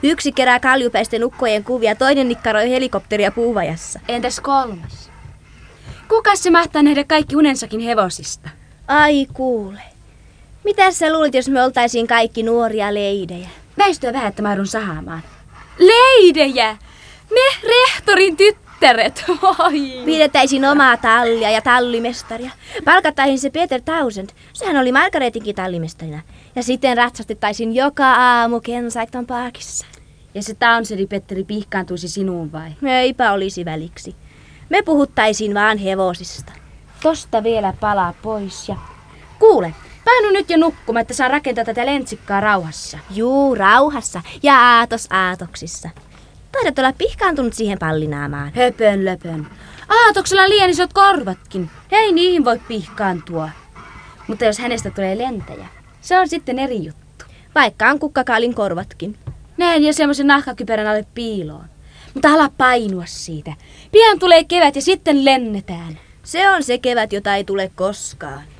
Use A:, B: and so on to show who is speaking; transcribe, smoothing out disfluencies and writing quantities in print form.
A: Yksi kerää kaljupäisten ukkojen kuvia, toinen nikkaroi helikopteria puuvajassa.
B: Entäs kolmas? Kukas se mahtaa nähdä kaikki unensakin hevosista?
A: Ai kuule. Mitäs sä luulit, jos me oltaisiin kaikki nuoria leidejä?
B: Väistyä vähän, että mahdun sahaamaan. Leidejä! Me rehtorin tyttäret! Oi.
A: Pidettäisiin omaa tallia ja tallimestaria. Palkattaisiin se Peter Townsend. Sehän oli Margaretinkin tallimestarina. Ja sitten ratsastettaisiin joka aamu Kensington Parkissa.
B: Ja se Townsendin Petteri pihkaantuisi sinuun vai?
A: Eipä olisi väliksi. Me puhuttaisiin vaan hevosista.
B: Tosta vielä palaa pois ja... Kuule, painu nyt jo nukkumaan, että saa rakentaa tätä lentsikkaa rauhassa.
A: Juu, rauhassa ja aatos aatoksissa. Taidat olla pihkaantunut siihen pallinaamaan.
B: Höpön löpön. Aatoksella on liian isot korvatkin. Ei niihin voi pihkaantua. Mutta jos hänestä tulee lentäjä, se on sitten eri juttu.
A: Vaikka on kukkakaalin korvatkin.
B: Näin ja semmoisen nahkakypärän alle piiloon. Mutta ala painua siitä. Pian tulee kevät ja sitten lennetään.
A: Se on se kevät, jota ei tule koskaan.